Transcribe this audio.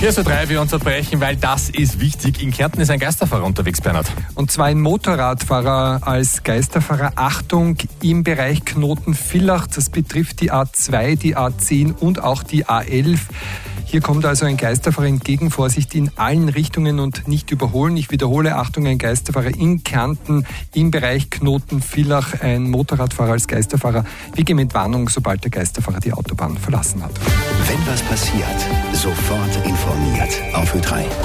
Hier ist Ö3, wir unterbrechen, weil das ist wichtig. In Kärnten ist ein Geisterfahrer unterwegs, Bernhard. Und zwar ein Motorradfahrer als Geisterfahrer. Achtung, im Bereich Knoten-Villach. Das betrifft die A2, die A10 und auch die A11. Hier kommt also ein Geisterfahrer entgegen. Vorsicht in allen Richtungen und nicht überholen. Ich wiederhole, Achtung, ein Geisterfahrer in Kärnten im Bereich Knoten-Villach. Ein Motorradfahrer als Geisterfahrer. Wir gehen mit Warnung, sobald der Geisterfahrer die Autobahn verlassen hat. Wenn was passiert, sofort informiert auf Ö3.